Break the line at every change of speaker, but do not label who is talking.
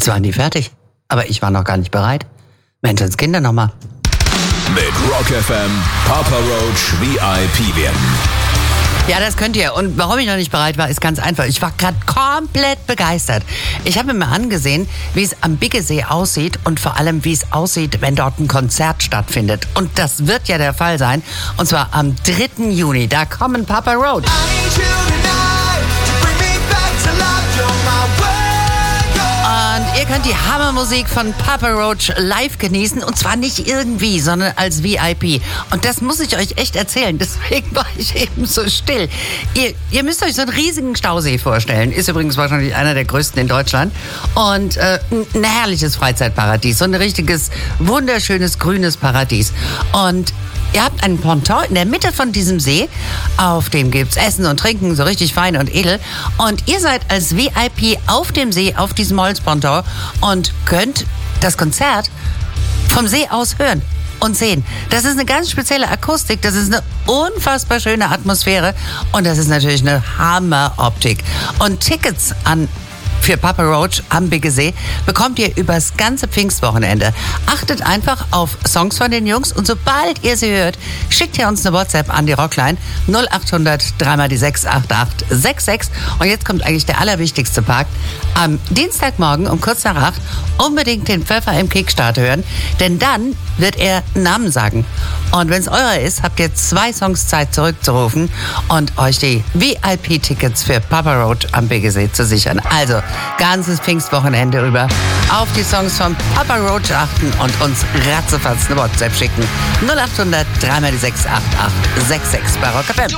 Jetzt waren die fertig, aber ich war noch gar nicht bereit. Menschenskinder nochmal.
Mit Rock FM Papa Roach VIP werden.
Ja, das könnt ihr. Und warum ich noch nicht bereit war, ist ganz einfach. Ich war gerade komplett begeistert. Ich habe mir angesehen, wie es am Biggesee aussieht und vor allem, wie es aussieht, wenn dort ein Konzert stattfindet. Und das wird ja der Fall sein. Und zwar am 3. Juni. Da kommen Papa Roach. Und ihr könnt die Hammermusik von Papa Roach live genießen. Und zwar nicht irgendwie, sondern als VIP. Und das muss ich euch echt erzählen. Deswegen war ich eben so still. Ihr müsst euch so einen riesigen Stausee vorstellen. Ist übrigens wahrscheinlich einer der größten in Deutschland. Und ein herrliches Freizeitparadies. So ein richtiges, wunderschönes, grünes Paradies. Und ihr habt einen Ponton in der Mitte von diesem See, auf dem gibt's Essen und Trinken, so richtig fein und edel. Und ihr seid als VIP auf dem See, auf diesem Holzponton und könnt das Konzert vom See aus hören und sehen. Das ist eine ganz spezielle Akustik, das ist eine unfassbar schöne Atmosphäre und das ist natürlich eine Hammeroptik. Und Tickets für Papa Roach am Biggesee bekommt ihr übers ganze Pfingstwochenende. Achtet einfach auf Songs von den Jungs und sobald ihr sie hört, schickt ihr uns eine WhatsApp an die Rockline 0800 3x6 8866. Und jetzt kommt eigentlich der allerwichtigste Part. Am Dienstagmorgen um kurz nach 8 unbedingt den Pfeffer im Kickstart hören, denn dann wird er Namen sagen. Und wenn es eurer ist, habt ihr 2 Songs Zeit zurückzurufen und euch die VIP-Tickets für Papa Roach am Biggesee zu sichern. Also, ganzes Pfingstwochenende über auf die Songs von Papa Roach achten und uns ratzefatz eine WhatsApp schicken. 0800 3x6 8866 bei Rock FM.